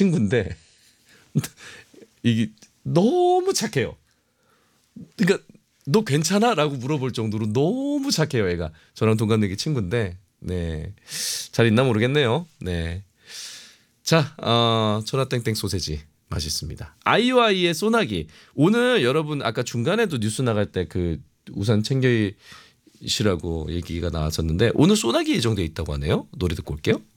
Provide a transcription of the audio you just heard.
친구인데 이게 너무 착해요. 그러니까 너 괜찮아? 라고 물어볼 정도로 너무 착해요. 애가 저랑 동갑내기 친구인데 네. 잘 있나 모르겠네요. 네. 자, 천하땡땡 소세지 맛있습니다. 아이오아이의 소나기. 오늘 여러분 아까 중간에도 뉴스 나갈 때 그 우산 챙기시라고 얘기가 나왔었는데 오늘 소나기 예정돼 있다고 하네요. 노래 듣고 올게요.